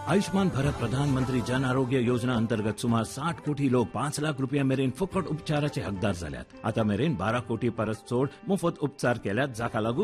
आयुष्मान भारत प्रधानमंत्री जन आरोग्य योजना अंतर्गत सुमार 60 कोटी लोक 5 लाख रुपया मेरेन फुकट उपचाराचे हकदार झाल्यात. आता मेरेन 12 कोटी परस चोड मोफत उपचार केल्यात, जाका लागून